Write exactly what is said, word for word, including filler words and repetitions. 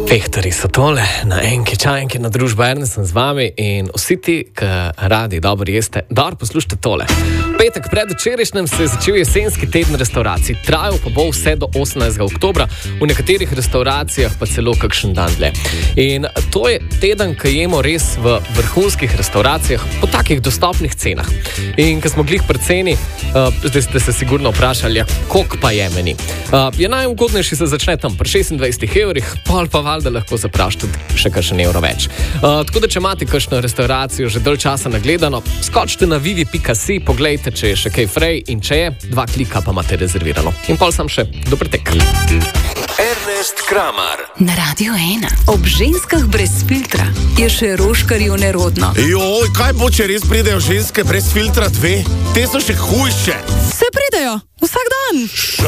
Fehtari so tole, na enki čajenki, na družba Erne sem z vami in vsi ti, ki radi dobro jeste, dobro poslušajte tole. Petek pred včerajšnjem se je začel jesenski teden restauracij, trajal pa bo vse do osemnajstega oktobra, v nekaterih restauracijah pa celo kakšen dan dlje. In to je teden, ki jemo res v vrhunskih restauracijah po takih dostopnih cenah. In ko smo glih pri ceni, uh, zdaj ste se sigurno vprašali, koliko pa je meni. Uh, je najugodnejši se začne tam pri šestindvajsetih evrih, pol pa valjda lahko zapraš tudi še kakšen evro več. Uh, tako da, če imate kakšno restauracijo že dalj časa nagledano, skočite na vivi pika si, poglejte, če je še kaj frej in če je, dva klika pa imate rezervirano. In pol sam še dober tek. Ernest Kramar na Radio ena. Ob ženskah brez filtra je še roškarju nerodno. Joj, kaj bo, če res pridejo ženske brez filtra dve? Te so še hujše. Se pridejo, vsak dan.